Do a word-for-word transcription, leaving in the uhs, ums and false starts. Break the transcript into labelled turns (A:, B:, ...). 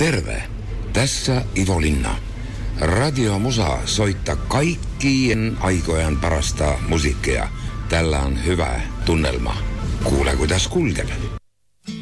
A: Terve! Tässä Ivo Linna. Radio Musa soittaa kaikkien aikojen parasta musiikkia. Tällä on hyvä tunnelma. Kuule, kuidas kulkeb.